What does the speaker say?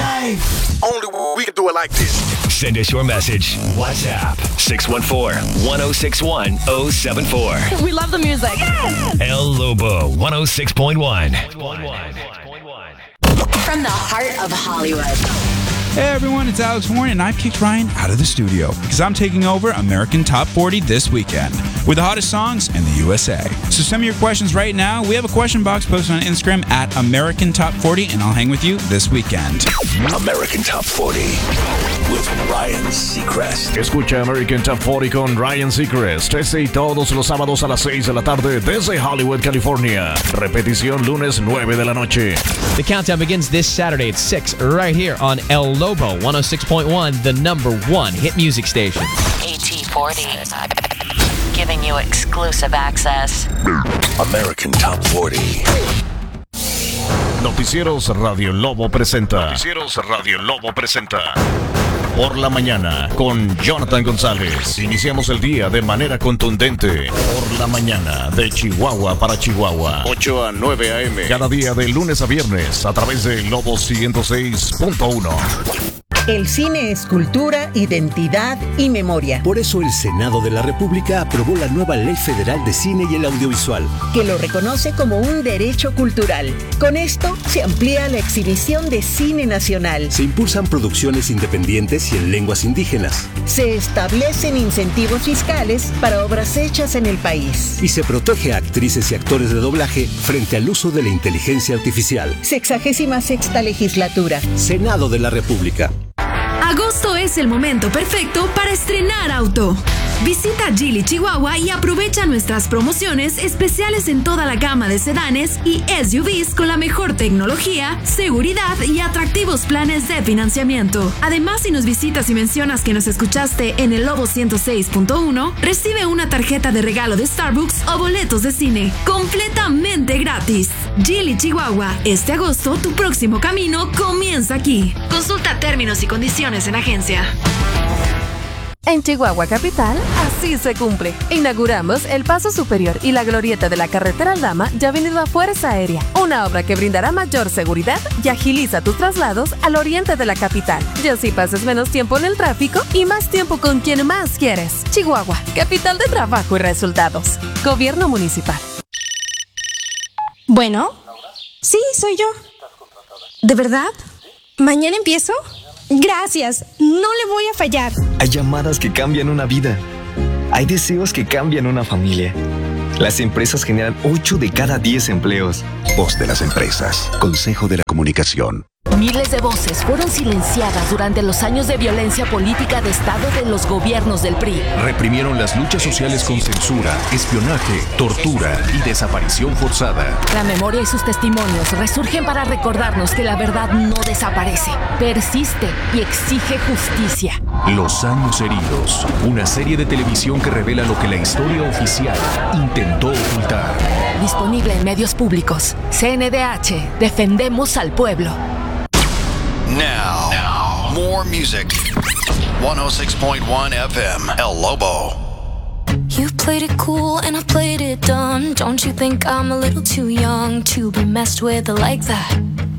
life. Only we can do it like this. Send us your message. WhatsApp 614-1061-074. We love the music. Yes! El Lobo 106.1. From the heart of Hollywood. Hey everyone, it's Alex Warren, and I've kicked Ryan out of the studio because I'm taking over American Top 40 this weekend with the hottest songs in the USA. So send me your questions right now. We have a question box posted on Instagram at American Top 40, and I'll hang with you this weekend. American Top 40 with Ryan Seacrest. Escucha American Top 40 con Ryan Seacrest. Y todos los sábados a las 6 de la tarde desde Hollywood, California. Repetición lunes 9 de la noche. The countdown begins this Saturday at 6 right here on El Lobo 106.1, the number one hit music station. AT40, giving you exclusive access. American Top 40. Noticieros Radio Lobo presenta. Por la mañana con Jonathan González. Iniciamos el día de manera contundente. Por la mañana de Chihuahua para Chihuahua. 8 a 9 a.m. Cada día de lunes a viernes a través de Lobo 106.1. El cine es cultura, identidad y memoria. Por eso el Senado de la República aprobó la nueva Ley Federal de Cine y el Audiovisual, que lo reconoce como un derecho cultural. Con esto se amplía la exhibición de cine nacional. Se impulsan producciones independientes y en lenguas indígenas. Se establecen incentivos fiscales para obras hechas en el país. Y se protege a actrices y actores de doblaje frente al uso de la inteligencia artificial. 66ª legislatura. Senado de la República. Agosto es el momento perfecto para estrenar auto. Visita Geely Chihuahua y aprovecha nuestras promociones especiales en toda la gama de sedanes y SUVs con la mejor tecnología, seguridad y atractivos planes de financiamiento. Además, si nos visitas y mencionas que nos escuchaste en el Lobo 106.1, recibe una tarjeta de regalo de Starbucks o boletos de cine, completamente gratis. Geely Chihuahua, este agosto tu próximo camino comienza aquí. Consulta términos y condiciones en agencia. En Chihuahua Capital, así se cumple. Inauguramos el Paso Superior y la glorieta de la Carretera Aldama y Avenida Fuerza Aérea, una obra que brindará mayor seguridad y agiliza tus traslados al oriente de la capital. Y así pases menos tiempo en el tráfico y más tiempo con quien más quieres. Chihuahua, capital de trabajo y resultados. Gobierno Municipal. Bueno, sí, soy yo. ¿De verdad? ¿Mañana empiezo? Gracias, no le voy a fallar. Hay llamadas que cambian una vida. Hay deseos que cambian una familia. Las empresas generan 8 de cada 10 empleos. Voz de las empresas. Consejo de la Comunicación. Miles de voces fueron silenciadas durante los años de violencia política de Estado de los gobiernos del PRI. Reprimieron las luchas sociales con censura, espionaje, tortura y desaparición forzada. La memoria y sus testimonios resurgen para recordarnos que la verdad no desaparece, persiste y exige justicia. Los años heridos, una serie de televisión que revela lo que la historia oficial intentó ocultar. Disponible en medios públicos. CNDH, defendemos al pueblo. Now, more music. 106.1 FM, El Lobo. You played it cool and I played it dumb. Don't you think I'm a little too young to be messed with like that?